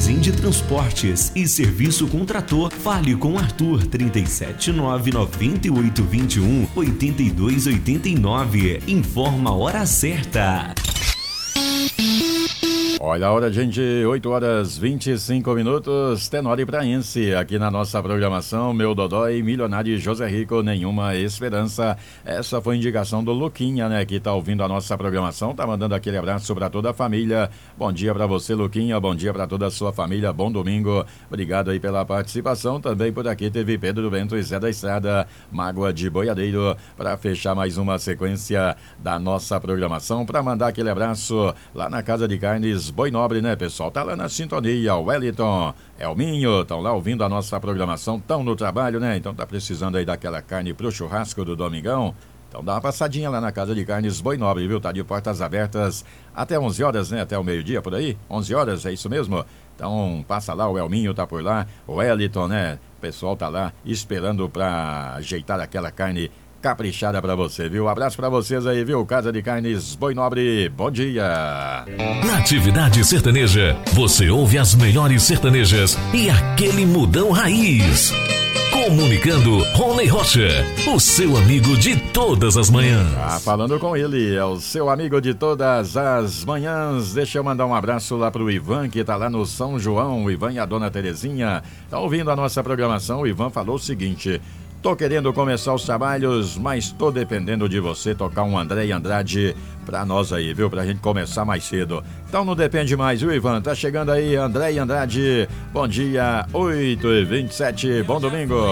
Resende Transportes e Serviço com Trator. Fale com Arthur 37998218289. Informa a hora certa. Olha a hora, gente, 8h25, Tenório Praense, aqui na nossa programação, meu Dodói, Milionário José Rico, nenhuma esperança. Essa foi a indicação do Luquinha, né, que tá ouvindo a nossa programação, tá mandando aquele abraço para toda a família. Bom dia para você, Luquinha, bom dia para toda a sua família, bom domingo. Obrigado aí pela participação. Também por aqui teve Pedro Bento e Zé da Estrada, Mágoa de Boiadeiro, para fechar mais uma sequência da nossa programação, para mandar aquele abraço lá na Casa de Carnes Boi Nobre, né, pessoal? Tá lá na sintonia, o Wellington, Elminho, estão lá ouvindo a nossa programação, estão no trabalho, né? Então tá precisando aí daquela carne pro churrasco do domingão. Então dá uma passadinha lá na Casa de Carnes Boi Nobre, viu? Tá de portas abertas até 11 horas, né? Até o meio-dia, por aí? 11 horas, é isso mesmo? Então passa lá, o Elminho tá por lá, o Wellington, né? O pessoal tá lá esperando pra ajeitar aquela carne caprichada pra você, viu? Abraço pra vocês aí, viu? Casa de Carnes Boi Nobre, bom dia! Na atividade sertaneja, você ouve as melhores sertanejas e aquele mudão raiz. Comunicando, Rony Rocha, o seu amigo de todas as manhãs. Falando com ele, é o seu amigo de todas as manhãs. Deixa eu mandar um abraço lá pro Ivan, que tá lá no São João. O Ivan e a dona Terezinha tá ouvindo a nossa programação. O Ivan falou o seguinte: tô querendo começar os trabalhos, mas tô dependendo de você tocar um André e Andrade pra nós aí, viu? Pra gente começar mais cedo. Então não depende mais, viu, Ivan? Tá chegando aí André e Andrade. Bom dia, 8h27, bom domingo.